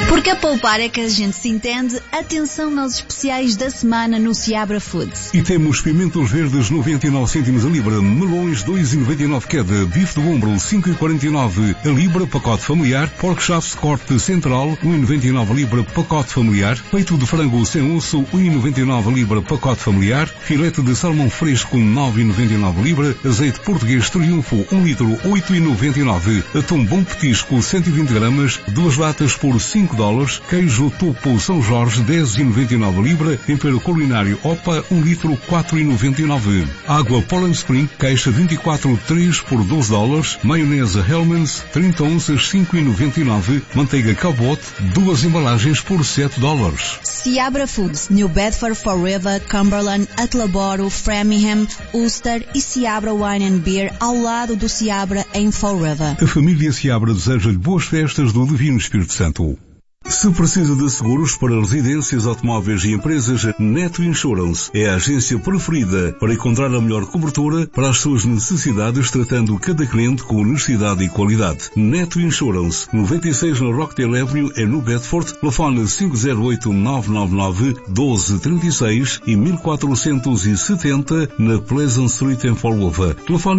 Porque a poupar é que a gente se entende. Atenção aos especiais da semana no Seabra Foods. E temos pimentos verdes 99 cêntimos a libra, melões 2,99 cada, bife de ombro 5,49 a libra, pacote familiar, pork chops corte central 1,99 a libra, pacote familiar, peito de frango sem osso 1,99 a libra, pacote familiar, filete de salmão fresco 9,99 a libra, azeite português Triunfo 1 litro 8,99, atum bom petisco 120 gramas, 2 latas por $5, queijo topo São Jorge 10,99 a libra, tempero culinário Opa 1 litro 4,99, água Poland Spring caixa 24 3 por $12, maionese Hellmann's 30 onças 5,99, manteiga Cabot 2 embalagens por $7. Seabra Foods, New Bedford, Fall River, Cumberland, Attleboro, Framingham, Ulster e Seabra Wine and Beer ao lado do Seabra em Fall River. A família Seabra deseja-lhe boas festas do Divino Espírito Santo. Se precisa de seguros para residências, automóveis e empresas, Neto Insurance é a agência preferida para encontrar a melhor cobertura para as suas necessidades, tratando cada cliente com honestidade e qualidade. Neto Insurance, 96 na Rockdale Avenue, no Bedford, telefone 508-999-1236 e 1470 na Pleasant Street em Fall River. Telefone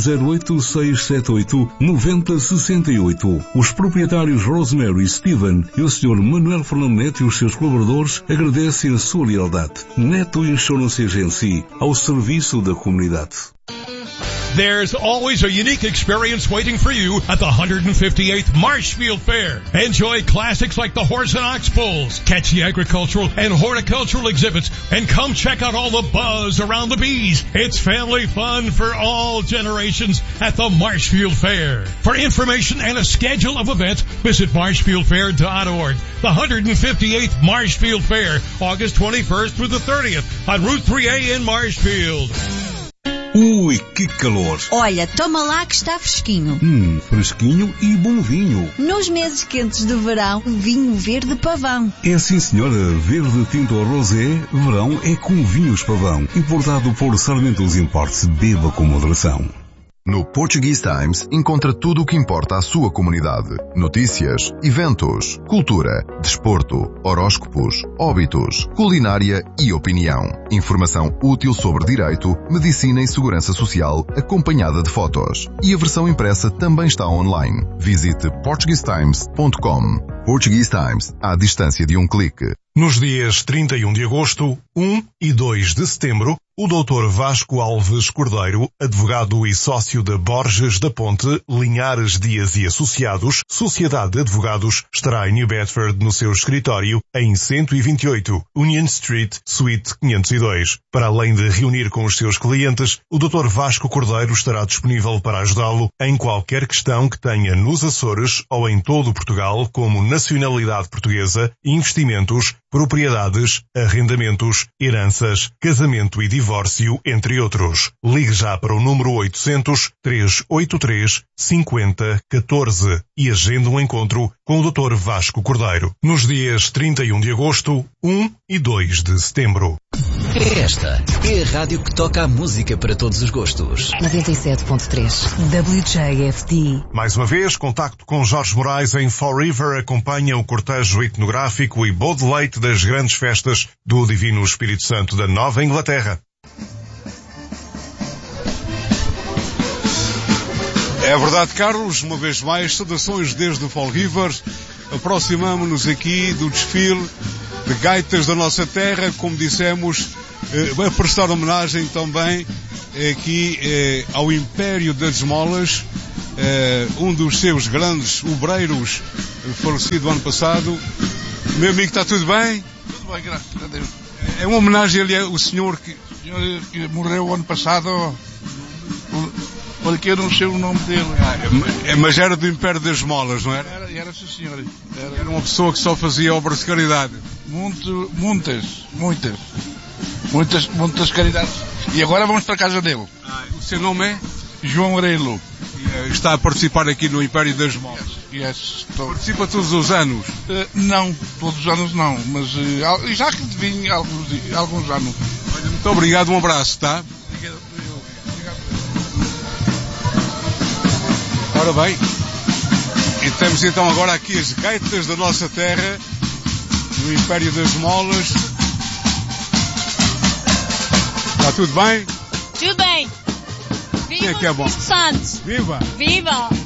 508-678-9068. Os proprietários Rosemary e Steven e o Sr. Manuel Fernando Neto e os seus colaboradores agradecem a sua lealdade. Neto Insurance Agency, ao serviço da comunidade. There's always a unique experience waiting for you at the 158th Marshfield Fair. Enjoy classics like the horse and ox bulls, catch the agricultural and horticultural exhibits, and come check out all the buzz around the bees. It's family fun for all generations at the Marshfield Fair. For information and a schedule of events, visit marshfieldfair.org. The 158th Marshfield Fair, August 21st through the 30th on Route 3A in Marshfield. Ui, que calor! Olha, toma lá que está fresquinho. Fresquinho e bom vinho. Nos meses quentes de verão, vinho verde pavão. É sim, senhora. Verde tinto rosé, verão é com vinhos pavão. Importado por Sarmentos Imports. Beba com moderação. No Portuguese Times encontra tudo o que importa à sua comunidade. Notícias, eventos, cultura, desporto, horóscopos, óbitos, culinária e opinião. Informação útil sobre direito, medicina e segurança social, acompanhada de fotos. E a versão impressa também está online. Visite portuguesetimes.com. Portuguese Times, à distância de um clique. Nos dias 31 de agosto, 1 e 2 de setembro, o Dr. Vasco Alves Cordeiro, advogado e sócio da Borges da Ponte, Linhares Dias e Associados, Sociedade de Advogados, estará em New Bedford no seu escritório em 128 Union Street, Suite 502. Para além de reunir com os seus clientes, o Dr. Vasco Cordeiro estará disponível para ajudá-lo em qualquer questão que tenha nos Açores ou em todo Portugal, como nacionalidade portuguesa, investimentos, propriedades, arrendamentos, heranças, casamento e divórcio, entre outros. Ligue já para o número 800-383-5014 e agende um encontro com o Dr. Vasco Cordeiro nos dias 31 de agosto, 1 e 2 de setembro. Esta é a rádio que toca a música para todos os gostos. 97.3 WJFD. Mais uma vez, contacto com Jorge Moraes em Fall River, acompanha o cortejo etnográfico e boa de leite das grandes festas do Divino Espírito Santo da Nova Inglaterra. É verdade, Carlos, uma vez mais, saudações desde Fall River. Aproximamo-nos aqui do desfile de gaitas da nossa terra, como dissemos, a prestar homenagem também aqui ao Império das Esmolas, um dos seus grandes obreiros, falecido ano passado. Meu amigo, está tudo bem? Tudo bem, graças a Deus. É uma homenagem ali ao senhor que morreu ano passado, porque eu não sei o nome dele. Mas era do Império das Esmolas, não era? Era sim, senhor. Era uma pessoa que só fazia obras de caridade. Muitas caridades. E agora vamos para a casa dele. O seu nome é? João Arelo. Está a participar aqui no Império das Esmolas. Participa todos os anos? Não, todos os anos não, mas já que vim alguns anos. Olha, muito obrigado, um abraço, tá? Obrigado. Ora bem, E temos então agora aqui as gaitas da nossa terra, no Império das Molas. Está tudo bem? Tudo bem. Viva Quem é que é bom? Santos. Viva! Viva!